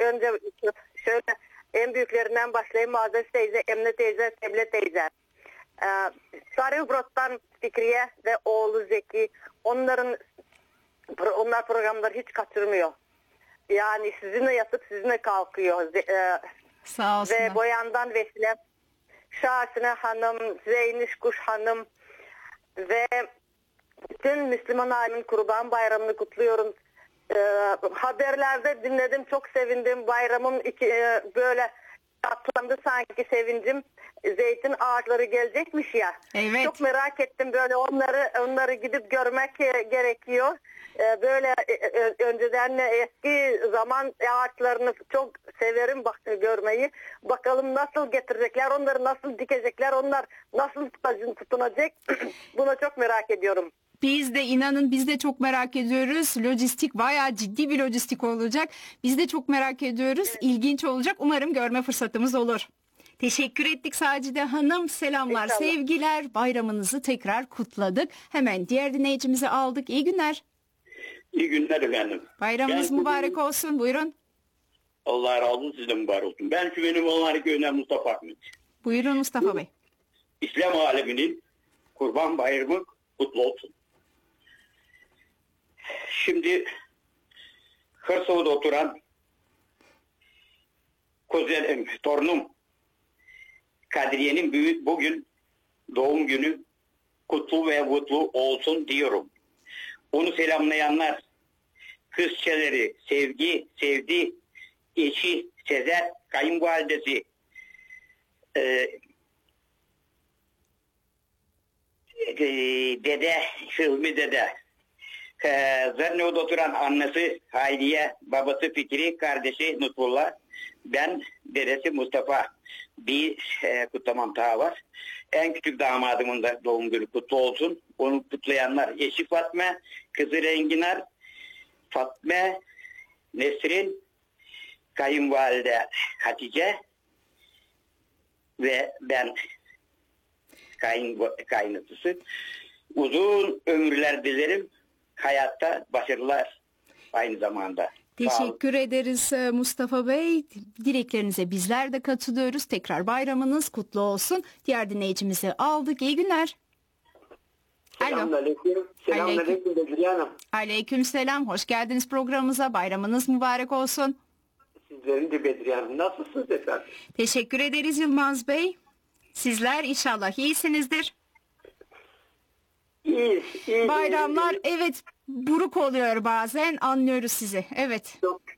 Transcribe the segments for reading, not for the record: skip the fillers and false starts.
önce şöyle en büyüklerinden başlayayım. Muazzez teyze, Emine teyze, Seble teyze. Sarıbrot'tan Fikriye ve oğlu Zeki. Onlar programları hiç kaçırmıyor. Yani sizinle yatıp sizinle kalkıyor. Sağ olsun. Ve Boyan'dan Vesile, Şahsine Hanım, Zeyniş Kuş Hanım ve bütün Müslüman alemin Kurban Bayramı'nı kutluyorum. Haberlerde dinledim, çok sevindim. Bayramım böyle atlandı sanki sevincim. Zeytin ağaçları gelecekmiş ya. Evet. Çok merak ettim, böyle onları gidip görmek gerekiyor. Böyle önceden eski zaman ağaçlarını çok severim görmeyi. Bakalım nasıl getirecekler, onları nasıl dikecekler, onlar nasıl tutunacak. Bunu çok merak ediyorum. Biz de inanın biz de çok merak ediyoruz. Lojistik bayağı ciddi bir lojistik olacak. Biz de çok merak ediyoruz. Evet. İlginç olacak. Umarım görme fırsatımız olur. Teşekkür ettik Sacide Hanım. Selamlar, İnşallah. Sevgiler. Bayramınızı tekrar kutladık. Hemen diğer dinleyicimizi aldık. İyi günler. İyi günler efendim. Bayramınız mübarek olsun. Buyurun. Allah razı olsun, sizden mübarek olsun. Ben şu benim Olmari Köyü'nden Mustafa Ahmet. Buyurun Mustafa Bey. İslam aleminin Kurban Bayramı kutlu olsun. Şimdi Kırsova'da oturan kuzenim, torunum Kadriye'nin bugün doğum günü kutlu ve mutlu olsun diyorum. Onu selamlayanlar, kızçeleri, sevdi, eşi, Sezer, kayınvalidesi, dede, Şılmi dede, Zerno'da oturan annesi Hayriye, babası Fikri, kardeşi Nutfullah, ben dedesi Mustafa. Bir kutlamam daha var. En küçük damadımın da doğum günü kutlu olsun. Onu kutlayanlar eşi Fatma, kızı Renginar, Fatma, Nesrin, kayınvalide Hatice ve ben kaynatısı. Uzun ömürler dilerim. Hayatta başarılar aynı zamanda. Teşekkür ederiz Mustafa Bey. Dileklerinize bizler de katılıyoruz. Tekrar bayramınız kutlu olsun. Diğer dinleyicimizi aldık. İyi günler. Selamünaleyküm. Selamünaleyküm Bedriye Hanım. Aleyküm selam. Hoş geldiniz programımıza. Bayramınız mübarek olsun. Sizlerin de Bedriye Hanım. Nasılsınız efendim? Teşekkür ederiz Yılmaz Bey. Sizler inşallah iyisinizdir. İyiyiz. Bayramlar evet buruk oluyor bazen, anlıyoruz sizi. Evet.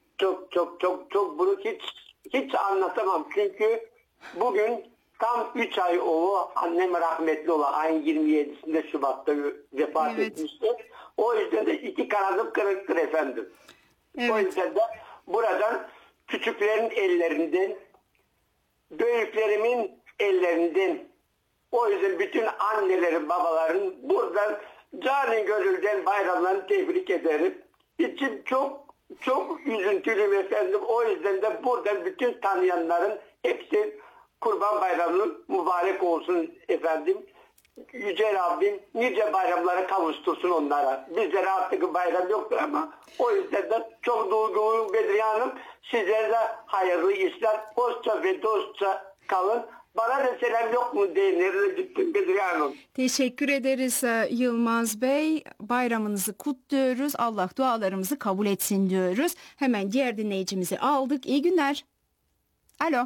Çok buruk, hiç anlatamam. Çünkü bugün tam 3 ay oldu. Annem rahmetli olan ayın 27'sinde Şubat'ta vefat etmişti. O yüzden de 2 kanadım kırıktır efendim. Evet. O yüzden de buradan küçüklerin ellerinden, büyüklerimin ellerinden, o yüzden bütün annelerin, babaların buradan canı gönülden bayramlarını tebrik ederim. İçim çok üzüntülüyüm efendim. O yüzden de buradan bütün tanıyanların hepsi Kurban Bayramı'nın mübarek olsun efendim. Yüce Rabbim nice bayramlara kavuştursun onlara. Bizlere artık bayram yoktur ama o yüzden de çok duyguluyum Bedriye Hanım. Sizlere de hayırlı işler. Hoşça ve dostça kalın. Bana da selam yok mu diye nereye gittim Bedriye Hanım. Teşekkür ederiz Yılmaz Bey. Bayramınızı kutluyoruz. Allah dualarımızı kabul etsin diyoruz. Hemen diğer dinleyicimizi aldık. İyi günler. Alo.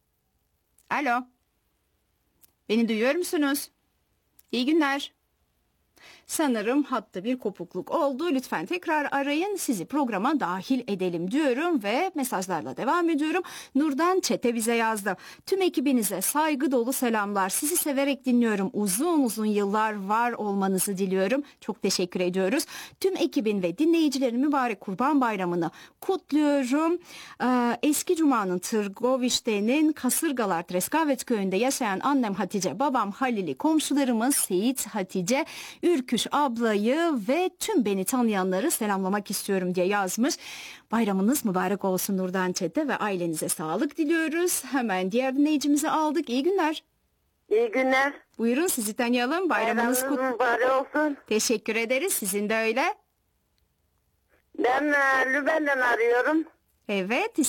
Alo. Beni duyuyor musunuz? İyi günler. Sanırım hatta bir kopukluk oldu. Lütfen tekrar arayın. Sizi programa dahil edelim diyorum ve mesajlarla devam ediyorum. Nurdan Çete bize yazdı. Tüm ekibinize saygı dolu selamlar. Sizi severek dinliyorum. Uzun uzun yıllar var olmanızı diliyorum. Çok teşekkür ediyoruz. Tüm ekibin ve dinleyicilerin mübarek Kurban Bayramı'nı kutluyorum. Eski Cuma'nın Tırgoviş'te'nin Kasırgalar Treskavet köyünde yaşayan annem Hatice, babam Halil'i, komşularımız Seyit, Hatice, Ürküş ablayı ve tüm beni tanıyanları selamlamak istiyorum diye yazmış. Bayramınız mübarek olsun Nurdan Çete ve ailenize sağlık diliyoruz. Hemen diğer dinleyicimizi aldık. İyi günler. İyi günler. Buyurun sizi tanıyalım. Bayramınız mübarek olsun. Teşekkür ederiz. Sizin de öyle. Ben Lübnan'dan arıyorum. Evet.